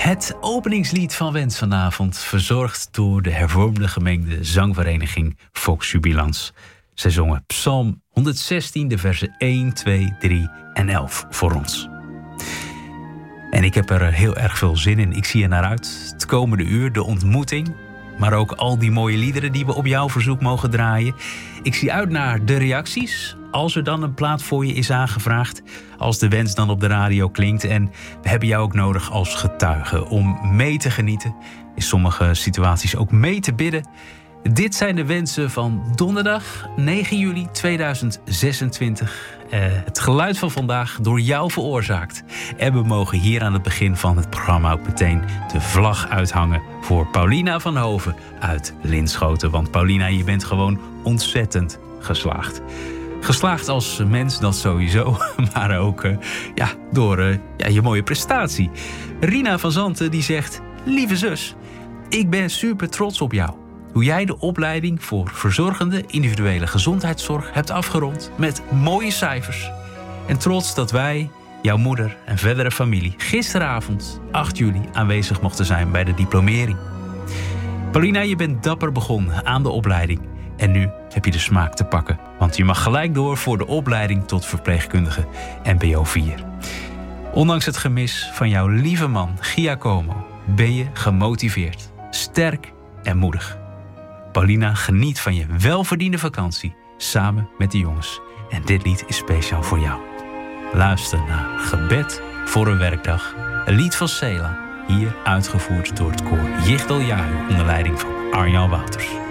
Het openingslied van Wens vanavond, verzorgd door de hervormde gemengde zangvereniging Vox Jubilans. Zij zongen Psalm 116, de versen 1, 2, 3 en 11 voor ons. En ik heb er heel erg veel zin in. Ik zie er naar uit. Het komende uur, de ontmoeting. Maar ook al die mooie liederen die we op jouw verzoek mogen draaien. Ik zie uit naar de reacties. Als er dan een plaat voor je is aangevraagd. Als de wens dan op de radio klinkt. En we hebben jou ook nodig als getuige om mee te genieten. In sommige situaties ook mee te bidden. Dit zijn de wensen van donderdag 9 juli 2026. Het geluid van vandaag door jou veroorzaakt. En we mogen hier aan het begin van het programma ook meteen de vlag uithangen voor Paulina van Hoven uit Linschoten. Want Paulina, je bent gewoon ontzettend geslaagd. Geslaagd als mens, dat sowieso, maar ook door je mooie prestatie. Rina van Zanten die zegt: lieve zus, ik ben super trots op jou. Hoe jij de opleiding voor verzorgende individuele gezondheidszorg hebt afgerond met mooie cijfers. En trots dat wij, jouw moeder en verdere familie, gisteravond 8 juli aanwezig mochten zijn bij de diplomering. Paulina, je bent dapper begonnen aan de opleiding. En nu heb je de smaak te pakken. Want je mag gelijk door voor de opleiding tot verpleegkundige MBO 4. Ondanks het gemis van jouw lieve man Giacomo ben je gemotiveerd, sterk en moedig. Paulina, geniet van je welverdiende vakantie samen met de jongens. En dit lied is speciaal voor jou. Luister naar Gebed voor een werkdag. Een lied van Sela, hier uitgevoerd door het koor Jichtel Jahu onder leiding van Arjan Wouters.